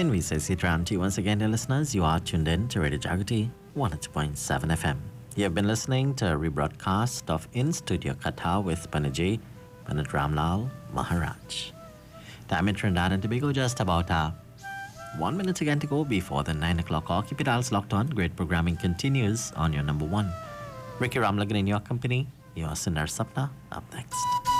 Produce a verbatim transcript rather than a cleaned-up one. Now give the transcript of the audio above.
In we say Sitram to you once again, dear listeners. You are tuned in to Radio Jagati one oh two point seven F M. You have been listening to a rebroadcast of In Studio Katha with Panaji Panat Ramlal Maharaj. Time in Trinidad and Tobago just about uh, one minute again to go before the nine o'clock hour. Keep your dials locked on. Great programming continues on your number one. Ricky Ramlagan in your company. Your Sinar Sapna up next.